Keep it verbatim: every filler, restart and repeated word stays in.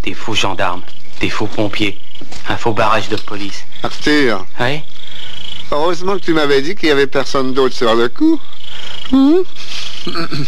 Des faux gendarmes, des faux pompiers, un faux barrage de police. Arthur. Oui? Heureusement que tu m'avais dit qu'il y avait personne d'autre sur le coup. Hum?